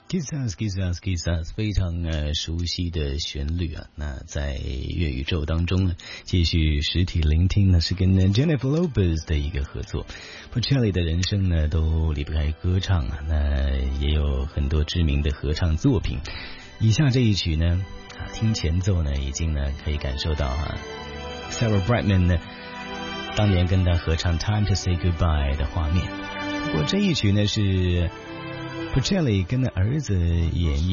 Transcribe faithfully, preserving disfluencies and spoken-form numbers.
Kisses, kisses, kisses， 非常呃熟悉的旋律啊。那在粤宇宙当中呢，继续实体聆听呢，是跟 Jennifer Lopez 的一个合作。Porcelli 的人生呢，都离不开歌唱啊，那也有很多知名的合唱作品。以下这一曲呢，啊，听前奏呢，已经呢可以感受到啊 ，Sarah Brightman 呢当年跟他合唱《Time to Say Goodbye》的画面。不过这一曲呢是Porcelli 跟儿子演绎。